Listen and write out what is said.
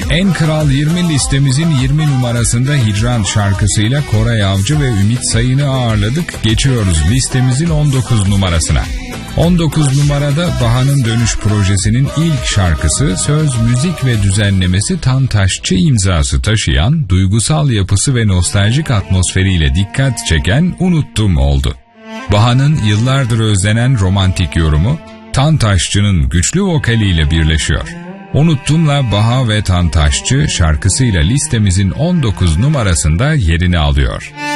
En Kral 20 listemizin 20 numarasında Hicran şarkısıyla Koray Avcı ve Ümit Sayın'ı ağırladık. Geçiyoruz listemizin 19 numarasına. 19 numarada Baha'nın Dönüş projesinin ilk şarkısı, söz, müzik ve düzenlemesi Tantaşçı imzası taşıyan, duygusal yapısı ve nostaljik atmosferiyle dikkat çeken Unuttum oldu. Baha'nın yıllardır özlenen romantik yorumu, Tantaşçı'nın güçlü vokaliyle birleşiyor. Unuttum'la Baha ve Tantaşçı şarkısıyla listemizin 19 numarasında yerini alıyor.